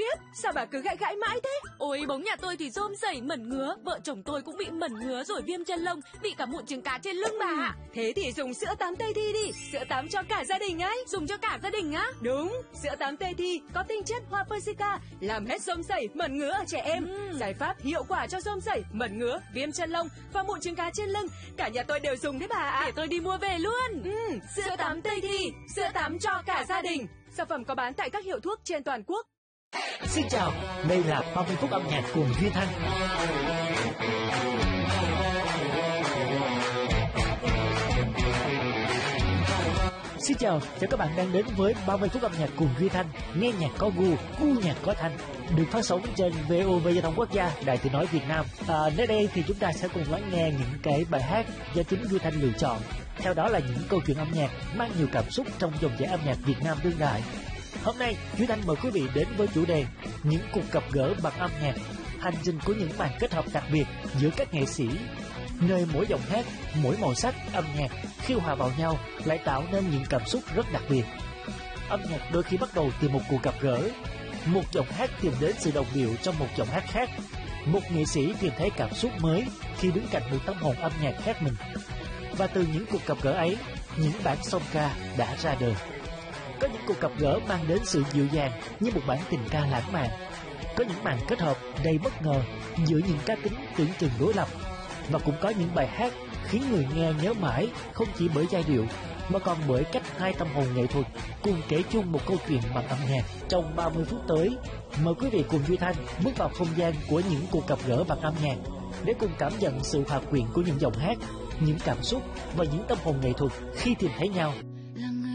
khiếp, sao bà cứ gãi gãi mãi thế? Ôi bóng nhà tôi thì rôm rẩy mẩn ngứa, vợ chồng tôi cũng bị mẩn ngứa rồi viêm chân lông, bị cả mụn trứng cá trên lưng bà ạ. Thế thì dùng sữa tắm Tây Thi đi, sữa tắm cho cả gia đình ấy. Dùng cho cả gia đình á? Đúng, sữa tắm Tây Thi có tinh chất hoa Persica, làm hết rôm rẩy, mẩn ngứa ở trẻ em. Giải pháp hiệu quả cho rôm rẩy, mẩn ngứa, viêm chân lông và mụn trứng cá trên lưng. Cả nhà tôi đều dùng đấy bà ạ. Để tôi đi mua về luôn. Sữa tắm Tây Thi, sữa tắm cho cả gia đình. Sản phẩm có bán tại các hiệu thuốc trên toàn quốc. Xin chào, đây là 30 phút âm nhạc cùng Duy Thanh. Xin chào các bạn đang đến với 30 phút âm nhạc cùng Duy Thanh. Nghe nhạc có gu, gu nhạc có thanh. Được phát sóng trên VOV Giao thông Quốc gia, Đài Tiếng nói Việt Nam. Nơi đây thì chúng ta sẽ cùng lắng nghe những cái bài hát do chính Duy Thanh lựa chọn. Theo đó là những câu chuyện âm nhạc mang nhiều cảm xúc trong dòng chảy âm nhạc Việt Nam đương đại. Hôm nay, Duy Thanh mời quý vị đến với chủ đề những cuộc gặp gỡ bằng âm nhạc, hành trình của những màn kết hợp đặc biệt giữa các nghệ sĩ, nơi mỗi giọng hát, mỗi màu sắc âm nhạc khi hòa vào nhau lại tạo nên những cảm xúc rất đặc biệt. Âm nhạc đôi khi bắt đầu từ một cuộc gặp gỡ, một giọng hát tìm đến sự đồng điệu trong một giọng hát khác, một nghệ sĩ tìm thấy cảm xúc mới khi đứng cạnh một tâm hồn âm nhạc khác mình. Và từ những cuộc gặp gỡ ấy, những bản song ca đã ra đời. Có những cuộc gặp gỡ mang đến sự dịu dàng như một bản tình ca lãng mạn. Có những màn kết hợp đầy bất ngờ giữa những cá tính tưởng chừng đối lập. Và cũng có những bài hát khiến người nghe nhớ mãi không chỉ bởi giai điệu mà còn bởi cách hai tâm hồn nghệ thuật cùng kể chung một câu chuyện bằng âm nhạc. Trong 30 phút tới, mời quý vị cùng Duy Thanh bước vào không gian của những cuộc gặp gỡ bằng âm nhạc để cùng cảm nhận sự hòa quyện của những giọng hát, những cảm xúc và những tâm hồn nghệ thuật khi tìm thấy nhau.